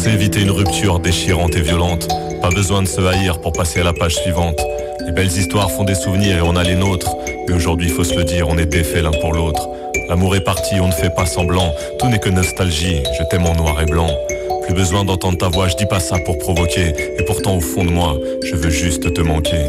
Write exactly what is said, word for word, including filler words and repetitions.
sait éviter une rupture déchirante et violente. Pas besoin de se haïr pour passer à la page suivante. Les belles histoires font des souvenirs et on a les nôtres. Mais aujourd'hui, faut se le dire, on est défaits l'un pour l'autre. L'amour est parti, on ne fait pas semblant. Tout n'est que nostalgie, je t'aime en noir et blanc. Plus besoin d'entendre ta voix, je dis pas ça pour provoquer. Et pourtant au fond de moi, je veux juste te manquer.